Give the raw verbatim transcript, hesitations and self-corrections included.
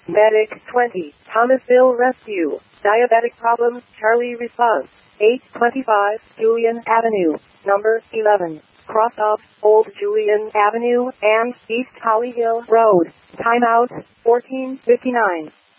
Medic twenty, Thomasville Rescue. Diabetic problems, Charlie response. eight twenty-five, Julian Avenue, number eleven. Cross off Old Julian Avenue and East Holly Hill Road. Timeout, fourteen fifty-nine.